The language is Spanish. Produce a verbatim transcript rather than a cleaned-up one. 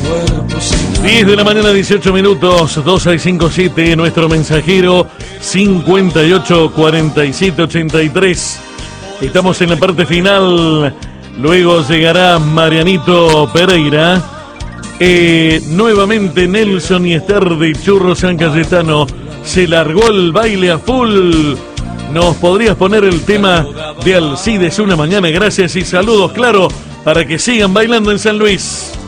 diez de la mañana, dieciocho minutos, dos seis cinco siete, nuestro mensajero cincuenta y ocho cuarenta y siete ochenta y tres. Estamos en la parte final, luego llegará Marianito Pereira. Eh, nuevamente Nelson y Esther de Churro San Cayetano. Se largó el baile a full. ¿Nos podrías poner el tema de Alcides una mañana? Gracias y saludos, claro, para que sigan bailando en San Luis.